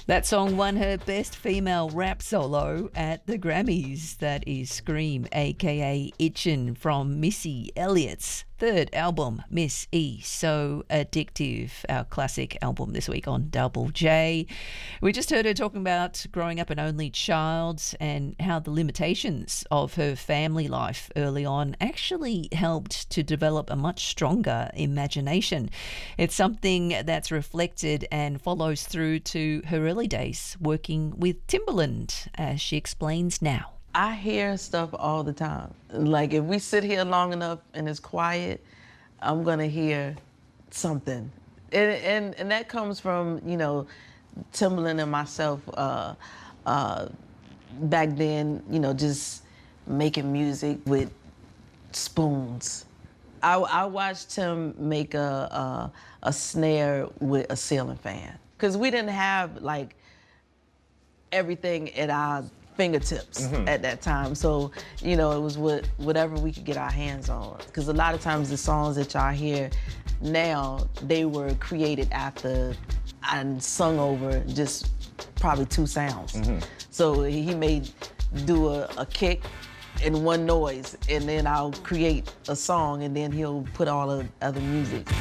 That song won her Best Female Rap Solo at the Grammys. That is Scream, aka Itchin', from Missy Elliott's third album, Miss E. So Addictive, our classic album this week on Double J. We just heard her talking about growing up an only child and how the limitations of her family life early on actually helped to develop a much stronger imagination. It's something that's reflected and follows through to her early days working with Timbaland, as she explains now. I hear stuff all the time. Like if we sit here long enough and it's quiet, I'm gonna hear something. And that comes from, Timbaland and myself back then, just making music with spoons. I watched him make a snare with a ceiling fan. Because we didn't have like everything at our fingertips at that time. So, it was whatever we could get our hands on. Because a lot of times the songs that y'all hear now, they were created after and sung over just probably two sounds. So he may do a kick and one noise, and then I'll create a song, and then he'll put all the other music.